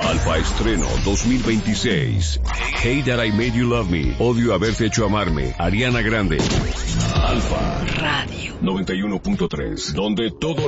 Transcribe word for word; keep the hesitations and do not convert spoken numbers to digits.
Alfa Estreno dos mil veintiséis. Hate That I Made You Love Me. Odio haberte hecho amarme. Ariana Grande. Alfa Radio noventa y uno punto tres, donde todo